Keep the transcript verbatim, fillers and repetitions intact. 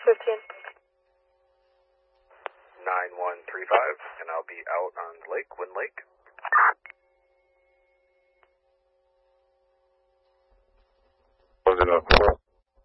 fifteen. nine one three five, and I'll be out on Lake, Wind Lake. Close it up.